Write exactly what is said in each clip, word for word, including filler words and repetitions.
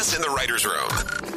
Jess in the writer's room.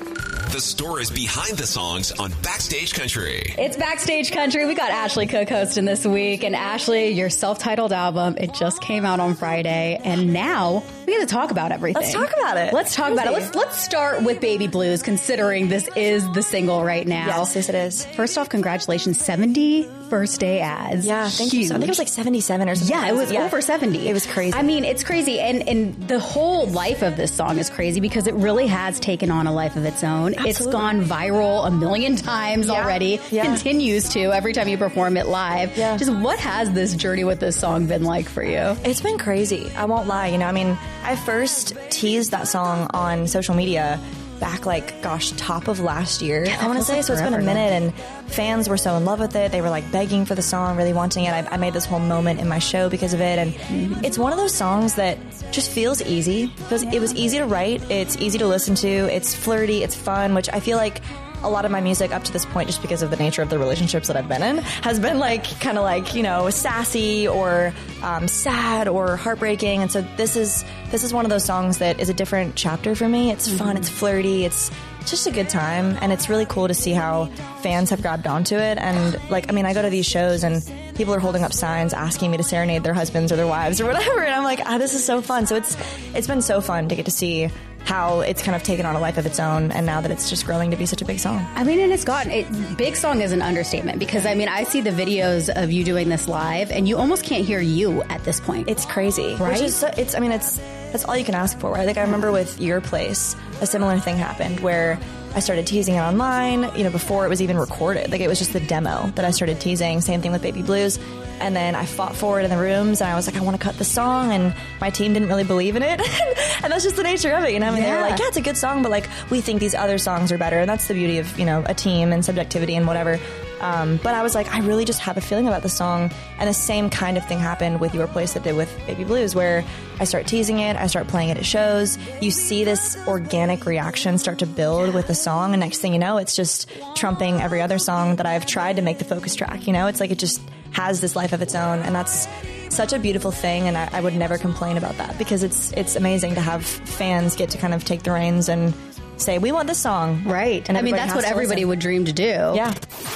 The stories behind the songs on Backstage Country. It's Backstage Country. We got Ashley Cook hosting this week. And Ashley, your self-titled album, it just came out on Friday. And now we get to talk about everything. Let's talk about it. Let's talk Crazy. about it. Let's let's start with Baby Blues, considering this is the single right now. Yes, yes it is. First off, congratulations. seventy first day ads. Yeah, thank Huge. you. So I think it was like seventy-seven or something. Yeah, it was yeah. over seventy. It was crazy. I mean, it's crazy. And, and the whole life of this song is crazy because it really has taken on a life of its own. Absolutely. It's gone viral a million times yeah. already. Yeah. Continues to every time you perform it live. Yeah. Just what has this journey with this song been like for you? It's been crazy. I won't lie. You know, I mean, I first teased that song on social media back like, gosh, top of last year, yeah, I want to say. Like so it's been a minute and fans were so in love with it. They were like begging for the song, really wanting it. I, I made this whole moment in my show because of it. And mm-hmm. it's one of those songs that just feels easy because yeah. it was easy to write. It's easy to listen to. It's flirty. It's fun, which I feel like a lot of my music up to this point, just because of the nature of the relationships that I've been in, has been like kind of like, you know, sassy or um, sad or heartbreaking. And so this is this is one of those songs that is a different chapter for me. It's fun. Mm-hmm. It's flirty. It's just a good time. And it's really cool to see how fans have grabbed onto it. And like, I mean, I go to these shows and people are holding up signs asking me to serenade their husbands or their wives or whatever. And I'm like, ah, this is so fun. So it's it's been so fun to get to see how it's kind of taken on a life of its own, and now that it's just growing to be such a big song. I mean, and it's gotten, it, big song is an understatement, because I mean, I see the videos of you doing this live, and you almost can't hear you at this point. It's crazy. Right? Which is, it's, I mean, it's, that's all you can ask for. I think I remember with Your Place, a similar thing happened where I started teasing it online, you know, before it was even recorded. Like, it was just the demo that I started teasing. Same thing with Baby Blues. And then I fought for it in the rooms, and I was like, I want to cut the song, and my team didn't really believe in it. And that's just the nature of it, you know? I mean, yeah. they were like, yeah, it's a good song, but like, we think these other songs are better. And that's the beauty of, you know, a team and subjectivity and whatever. Um, but I was like, I really just have a feeling about the song. And the same kind of thing happened with Your Place that did with Baby Blues, where I start teasing it, I start playing it at shows. You see this organic reaction start to build with the song, and next thing you know, it's just trumping every other song that I've tried to make the focus track. You know, it's like it just has this life of its own, and that's such a beautiful thing, and I, I would never complain about that, because it's it's amazing to have fans get to kind of take the reins and say, we want this song. Right. And I mean, that's what everybody would dream to do. Yeah.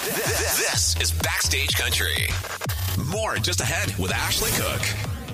This is Backstage Country. More just ahead with Ashley Cook.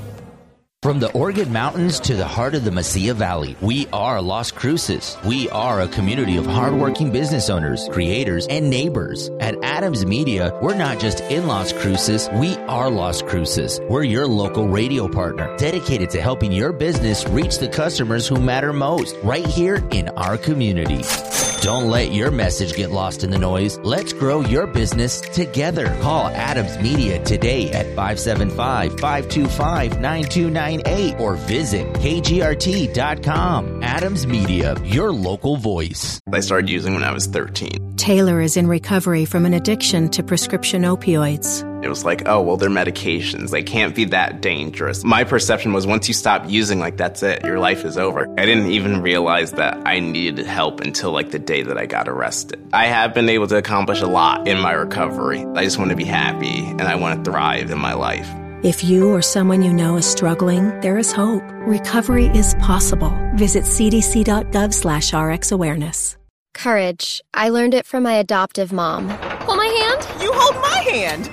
From the Oregon Mountains to the heart of the Mesilla Valley, we are Las Cruces. We are a community of hardworking business owners, creators, and neighbors. At Adams Media, we're not just in Las Cruces, we are Las Cruces. We're your local radio partner, dedicated to helping your business reach the customers who matter most, right here in our community. Don't let your message get lost in the noise. Let's grow your business together. Call Adams Media today at five seven five, five two five, nine two nine eight or visit K G R T dot com. Adams Media, your local voice. I started using when I was thirteen. Taylor is in recovery from an addiction to prescription opioids. It was like, oh, well, they're medications. They can't be that dangerous. My perception was once you stop using, like, that's it. Your life is over. I didn't even realize that I needed help until, like, the day that I got arrested. I have been able to accomplish a lot in my recovery. I just want to be happy, and I want to thrive in my life. If you or someone you know is struggling, there is hope. Recovery is possible. Visit C D C dot gov slash R X awareness. Courage. I learned it from my adoptive mom. Hold my hand. You hold my hand.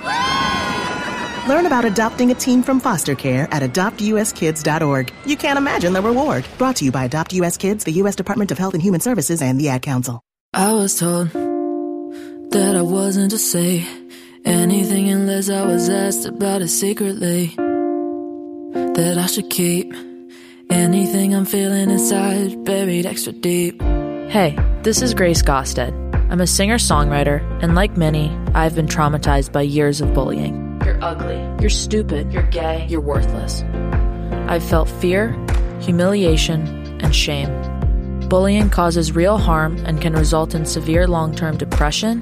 Learn about adopting a teen from foster care at adopt U S kids dot org. You can't imagine the reward. Brought to you by Adopt U S Kids, the U S Department of Health and Human Services, and the Ad Council. I was told that I wasn't to say anything unless I was asked about it secretly. That I should keep anything I'm feeling inside buried extra deep. Hey, this is Grace Gosted. I'm a singer-songwriter, and like many, I've been traumatized by years of bullying. You're ugly. You're stupid. You're gay. You're worthless. I've felt fear, humiliation, and shame. Bullying causes real harm and can result in severe long-term depression,